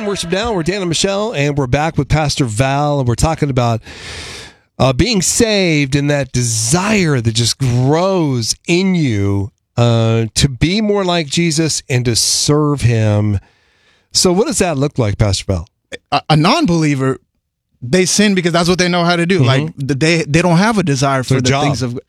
Worship Now. We're Dan and Michelle, and we're back with Pastor Val, and we're talking about being saved and that desire that just grows in you to be more like Jesus and to serve him. So what does that look like, Pastor Val? A non-believer, they sin because that's what they know how to do. Like they don't have a desire for the things of.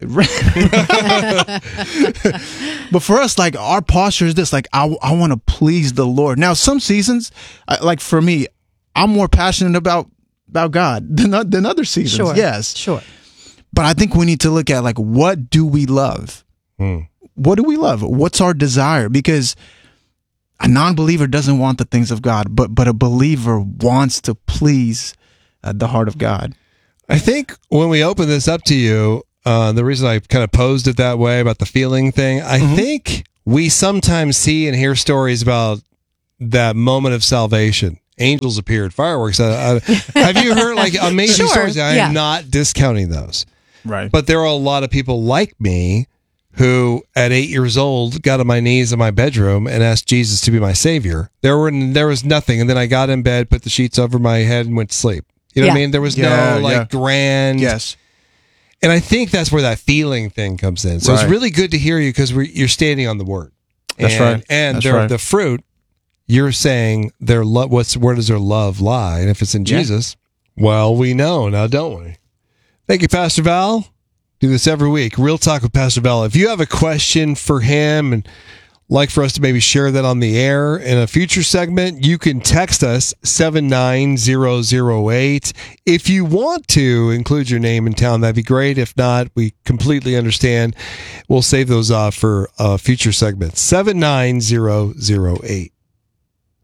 But for us, like our posture is this: like I want to please the Lord. Now, some seasons, like for me, I'm more passionate about God than other seasons. Sure. Yes, sure. But I think we need to look at like, what do we love? What do we love? What's our desire? Because a non-believer doesn't want the things of God, but a believer wants to please the heart of God. I think when we open this up to you, the reason I kind of posed it that way about the feeling thing, I think we sometimes see and hear stories about that moment of salvation. Angels appeared, fireworks. Have you heard like amazing stories? I am not discounting those. Right. But there are a lot of people like me who at 8 years old got on my knees in my bedroom and asked Jesus to be my savior. There was nothing. And then I got in bed, put the sheets over my head and went to sleep. You know what I mean? There was no grand. Yes. And I think that's where that feering thing comes in. So it's really good to hear you because you're standing on the word. That's right. And the fruit, you're saying where does their love lie? And if it's in Jesus, well, we know now, don't we? Thank you, Pastor Val. Do this every week. Real Talk with Pastor Val. If you have a question for him and like for us to maybe share that on the air in a future segment, you can text us 79008. If you want to include your name and town, that'd be great. If not, we completely understand. We'll save those for future segments. 79008.